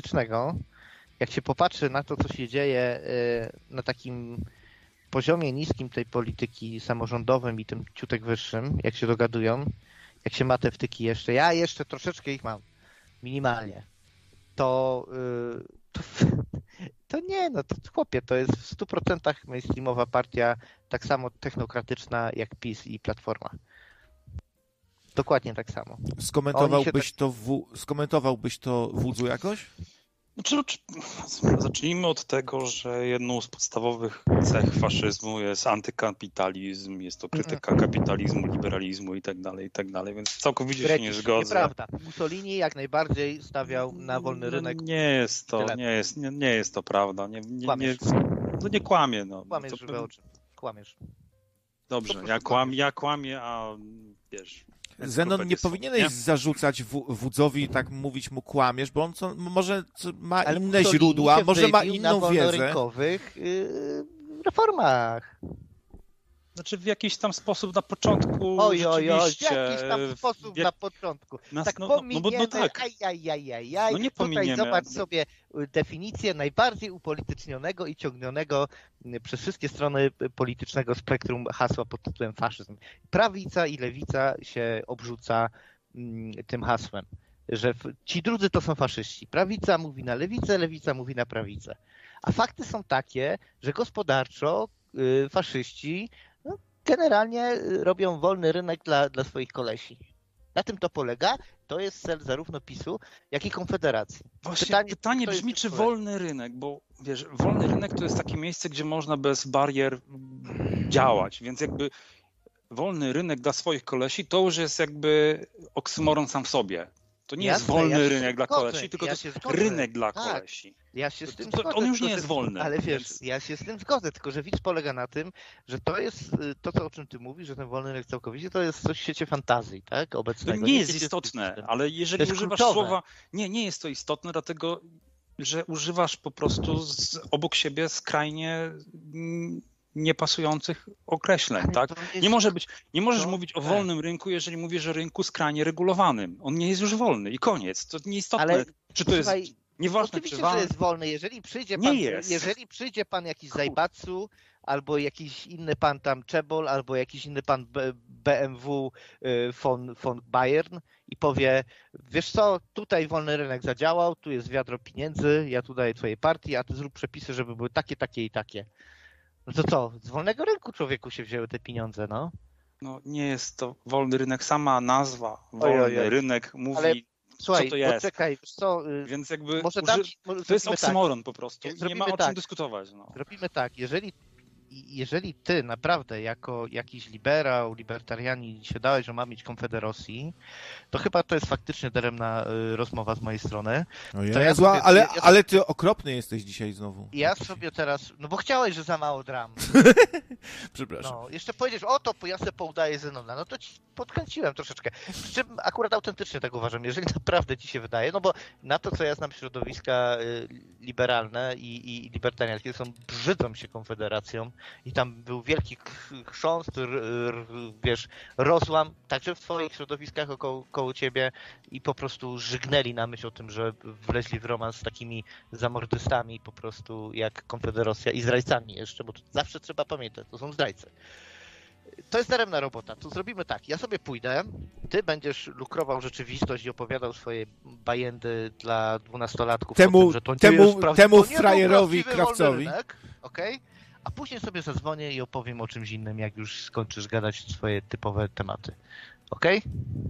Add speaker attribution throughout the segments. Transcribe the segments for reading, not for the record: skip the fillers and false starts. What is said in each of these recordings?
Speaker 1: politycznego, jak się popatrzy na to, co się dzieje na takim poziomie niskim tej polityki samorządowym i tym ciutek wyższym, jak się dogadują, jak się ma te wtyki jeszcze, ja jeszcze troszeczkę ich mam, minimalnie, to nie, no to chłopie, to jest w 100% mainstreamowa partia, tak samo technokratyczna jak PiS i Platforma. Dokładnie tak samo.
Speaker 2: Skomentowałbyś to wódzu jakoś?
Speaker 3: Zacznijmy od tego, że jedną z podstawowych cech faszyzmu jest antykapitalizm, jest to krytyka kapitalizmu, liberalizmu i tak dalej, więc całkowicie się nie zgodzę.
Speaker 1: Nieprawda. Mussolini jak najbardziej stawiał na wolny rynek.
Speaker 3: Nie jest to prawda. Nie kłamie.
Speaker 1: Kłamiesz, żywe oczy. Kłamiesz.
Speaker 3: Dobrze, ja kłamię, a wiesz...
Speaker 2: Zenon, nie powinieneś zarzucać wódzowi, tak mówić mu kłamiesz, bo on może ma inne źródła, może ma inną wiedzę.
Speaker 1: Na wolnorynkowych reformach.
Speaker 3: Znaczy w jakiś tam sposób na początku
Speaker 1: w jakiś tam sposób na początku. Pominiemy,
Speaker 3: nie pominiemy.
Speaker 1: Tutaj zobacz sobie definicję najbardziej upolitycznionego i ciągnionego przez wszystkie strony politycznego spektrum hasła pod tytułem faszyzm. Prawica i lewica się obrzuca tym hasłem, że ci drudzy to są faszyści. Prawica mówi na lewicę, lewica mówi na prawicę. A fakty są takie, że gospodarczo faszyści generalnie robią wolny rynek dla swoich kolesi. Na tym to polega. To jest cel zarówno PiS-u, jak i Konfederacji.
Speaker 3: Właśnie pytanie brzmi, czy wolny rynek, bo wiesz, wolny rynek to jest takie miejsce, gdzie można bez barier działać, więc jakby wolny rynek dla swoich kolesi to już jest jakby oksymoron sam w sobie. To nie jest wolny rynek dla kolesi, tylko to jest rynek dla kolesi.
Speaker 1: Ja się z tym zgodzę.
Speaker 3: On już nie jest wolny.
Speaker 1: Ale wiesz, ja się z tym zgodzę, tylko że widz polega na tym, że to jest to, o czym ty mówisz, że ten wolny rynek całkowicie, to jest coś w świecie fantazji, tak? Obecnego.
Speaker 3: To nie jest istotne, ale jeżeli używasz słowa... Nie jest to istotne, dlatego, że używasz po prostu obok siebie skrajnie niepasujących określeń, tak? Nie możesz mówić o wolnym rynku, jeżeli mówisz o rynku skrajnie regulowanym. On nie jest już wolny i koniec. To nieistotne, czy to jest... Nieważne,
Speaker 1: oczywiście, że jest wolny. Jeżeli przyjdzie pan jakiś Zajbatsu, albo jakiś inny pan tam Czebol, albo jakiś inny pan BMW von Bayern i powie, wiesz co, tutaj wolny rynek zadziałał, tu jest wiadro pieniędzy, ja tu daję twojej partii, a ty zrób przepisy, żeby były takie, takie i takie. No to co? Z wolnego rynku człowieku się wzięły te pieniądze, no.
Speaker 3: No nie jest to wolny rynek, sama nazwa wolny rynek mówi... Ale...
Speaker 1: Słuchaj,
Speaker 3: co to jest?
Speaker 1: Poczekaj, wiesz co,
Speaker 3: więc jakby to jest oksymoron po prostu. Nie ma o czym dyskutować. No.
Speaker 1: Zrobimy tak, jeżeli ty naprawdę jako jakiś liberał, libertarianin się dałeś, że ma mieć Konfederacji, to chyba to jest faktycznie daremna rozmowa z mojej strony.
Speaker 2: Ale ty okropny jesteś dzisiaj znowu.
Speaker 1: Ja sobie teraz, no bo chciałeś, że za mało dram.
Speaker 2: Przepraszam.
Speaker 1: No, jeszcze powiedziesz, to ja sobie poudaję Zenona, no to ci podkręciłem troszeczkę. Przy czym akurat autentycznie tak uważam, jeżeli naprawdę ci się wydaje, no bo na to, co ja znam środowiska liberalne i libertariańskie, brzydzą się Konfederacją i tam był wielki chrząst, wiesz, rozłam, także w twoich środowiskach koło ciebie i po prostu żygnęli na myśl o tym, że wleźli w romans z takimi zamordystami po prostu jak Konfederacja i zdrajcami jeszcze, bo to zawsze trzeba pamiętać, to są zdrajcy. To jest daremna robota. To zrobimy tak. Ja sobie pójdę, ty będziesz lukrował rzeczywistość i opowiadał swoje bajendy dla 12-latków.
Speaker 2: Temu frajerowi Krawcowi.
Speaker 1: Okay? A później sobie zadzwonię i opowiem o czymś innym, jak już skończysz gadać swoje typowe tematy. Okej?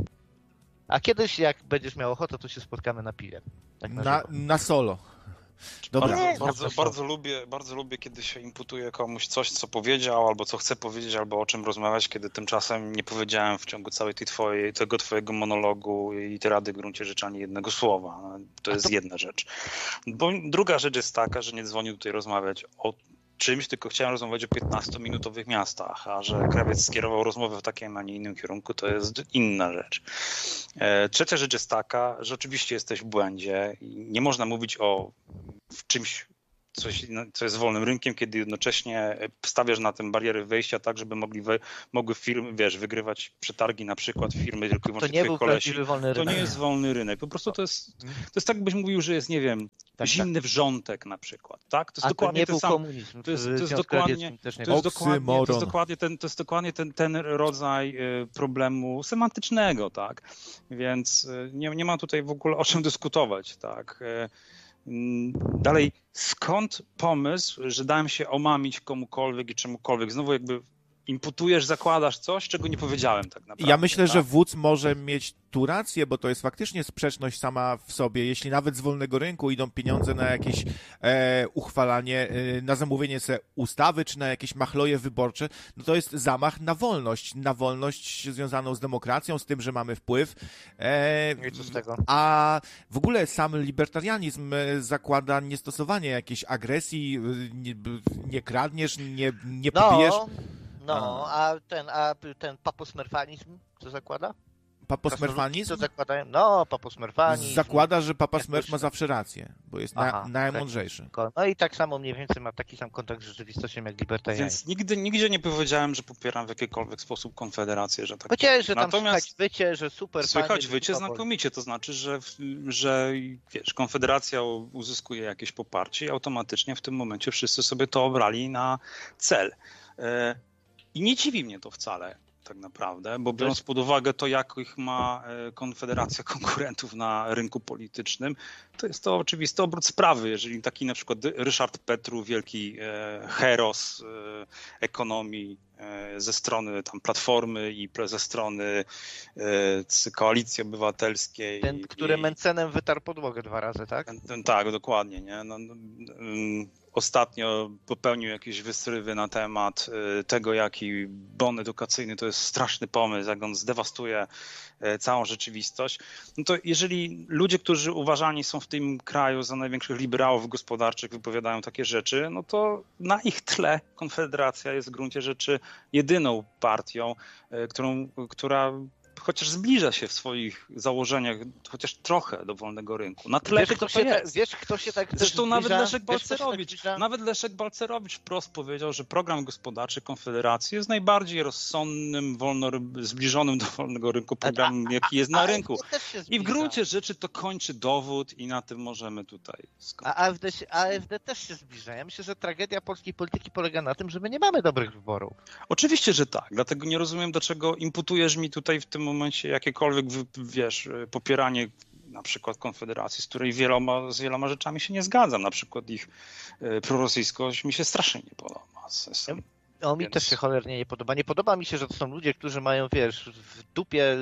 Speaker 1: A kiedyś, jak będziesz miał ochotę, to się spotkamy na piwie. Tak
Speaker 2: na solo. Dobra.
Speaker 3: Bardzo lubię, kiedy się imputuje komuś coś, co powiedział, albo co chce powiedzieć, albo o czym rozmawiać, kiedy tymczasem nie powiedziałem w ciągu całej tego twojego monologu i tyrady w gruncie rzeczy ani jednego słowa. To jest jedna rzecz. Bo druga rzecz jest taka, że nie dzwonił tutaj rozmawiać o czymś, tylko chciałem rozmawiać o 15-minutowych miastach, a że Krawiec skierował rozmowę w takim, a nie innym kierunku, to jest inna rzecz. Trzecia rzecz jest taka, że oczywiście jesteś w błędzie i nie można mówić o czymś coś, co jest wolnym rynkiem, kiedy jednocześnie stawiasz na tym bariery wejścia tak, żeby mogły firmy, wiesz, wygrywać przetargi, na przykład firmy tylko i wyłącznie twoich kolesi. To nie jest wolny rynek. Po prostu to jest tak, jakbyś mówił, że jest, nie wiem, zimny wrzątek na przykład, tak? To jest dokładnie ten sam.
Speaker 1: Komunizm.
Speaker 3: To jest dokładnie ten rodzaj problemu semantycznego, tak? Więc nie ma tutaj w ogóle o czym dyskutować, tak? Dalej, skąd pomysł, że dałem się omamić komukolwiek i czemukolwiek? Znowu jakby imputujesz, zakładasz coś, czego nie powiedziałem tak naprawdę.
Speaker 2: Ja myślę,
Speaker 3: tak?
Speaker 2: że wódz może mieć tu rację, bo to jest faktycznie sprzeczność sama w sobie. Jeśli nawet z wolnego rynku idą pieniądze na jakieś uchwalanie, na zamówienie sobie ustawy, czy na jakieś machloje wyborcze, no to jest zamach na wolność związaną z demokracją, z tym, że mamy wpływ.
Speaker 1: I co z tego?
Speaker 2: A w ogóle sam libertarianizm zakłada niestosowanie jakiejś agresji, nie kradniesz, nie pobijesz.
Speaker 1: A ten paposmerfanizm co zakłada?
Speaker 2: Paposmerfanizm?
Speaker 1: Co zakładają? No, paposmerfanizm.
Speaker 2: Zakłada, że Papa Smurf ma zawsze rację, bo jest najmądrzejszy.
Speaker 1: No i tak samo mniej więcej ma taki sam kontakt z rzeczywistością jak libertarianizm.
Speaker 3: Więc nigdzie nie powiedziałem, że popieram w jakikolwiek sposób Konfederację, że tak.
Speaker 1: Powiedziałeś, że tam słychać wycie, że super.
Speaker 3: Słychać wycie znakomicie, to znaczy, że wiesz, Konfederacja uzyskuje jakieś poparcie i automatycznie w tym momencie wszyscy sobie to obrali na cel. I nie dziwi mnie to wcale tak naprawdę, bo biorąc pod uwagę to, jakich ma Konfederacja konkurentów na rynku politycznym, to jest to oczywisty obrót sprawy. Jeżeli taki na przykład Ryszard Petru, wielki heros ekonomii ze strony tam Platformy i ze strony Koalicji Obywatelskiej.
Speaker 1: Ten, który Mencenem wytarł podłogę 2 razy, tak?
Speaker 3: Tak, dokładnie. Nie? Ostatnio popełnił jakieś wysrywy na temat tego, jaki bon edukacyjny to jest straszny pomysł, jak on zdewastuje całą rzeczywistość. No to jeżeli ludzie, którzy uważani są w tym kraju za największych liberałów gospodarczych, wypowiadają takie rzeczy, no to na ich tle Konfederacja jest w gruncie rzeczy jedyną partią, która chociaż zbliża się w swoich założeniach chociaż trochę do wolnego rynku. Na tle tego to jest.
Speaker 1: Wiesz, kto się tak
Speaker 3: Zresztą nawet Leszek Balcerowicz wprost powiedział, że program gospodarczy Konfederacji jest najbardziej rozsądnym, zbliżonym do wolnego rynku programem, jaki jest na rynku. I w gruncie rzeczy to kończy dowód i na tym możemy tutaj skończyć.
Speaker 1: A AfD też się zbliża. Ja myślę, że tragedia polskiej polityki polega na tym, że my nie mamy dobrych wyborów.
Speaker 3: Oczywiście, że tak. Dlatego nie rozumiem, dlaczego imputujesz mi tutaj w tym momencie jakiekolwiek, wiesz, popieranie na przykład Konfederacji, z której z wieloma rzeczami się nie zgadzam. Na przykład ich prorosyjskość mi się strasznie nie podoba.
Speaker 1: Mi też się cholernie nie podoba. Nie podoba mi się, że to są ludzie, którzy mają, wiesz, w dupie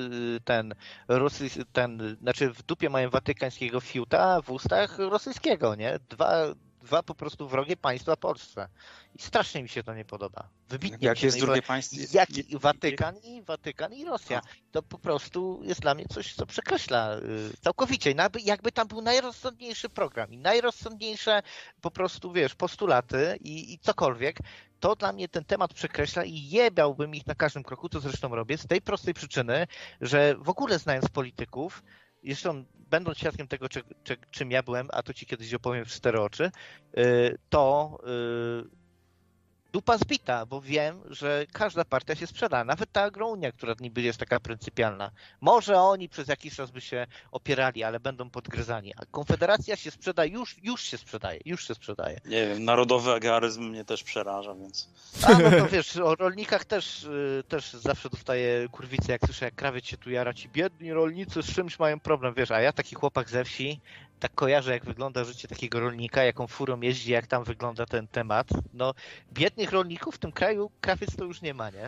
Speaker 1: w dupie mają watykańskiego fiuta, a w ustach rosyjskiego, nie? Dwa po prostu wrogie państwa Polsce. I strasznie mi się to nie podoba. Wybitnie.
Speaker 3: Jak jest drugie państwo?
Speaker 1: Watykan i Rosja. To po prostu jest dla mnie coś, co przekreśla całkowicie. Jakby tam był najrozsądniejszy program i najrozsądniejsze po prostu, wiesz, postulaty i cokolwiek, to dla mnie ten temat przekreśla i jebałbym ich na każdym kroku, co zresztą robię, z tej prostej przyczyny, że w ogóle znając polityków, zresztą będąc świadkiem tego, czym ja byłem, a to ci kiedyś opowiem w 4 oczy, to dupa zbita, bo wiem, że każda partia się sprzeda. Nawet ta Agrounia, która niby jest taka pryncypialna. Może oni przez jakiś czas by się opierali, ale będą podgryzani. A Konfederacja się sprzeda, już się sprzedaje.
Speaker 3: Nie wiem, narodowy egoizm mnie też przeraża, więc...
Speaker 1: No to wiesz, o rolnikach też zawsze dostaję kurwicę, jak słyszę, jak krawiec się tu jara, ci biedni rolnicy z czymś mają problem, wiesz, a ja taki chłopak ze wsi, tak kojarzę, jak wygląda życie takiego rolnika, jaką furą jeździ, jak tam wygląda ten temat. No, biednych rolników w tym kraju krawiec to już nie ma, nie?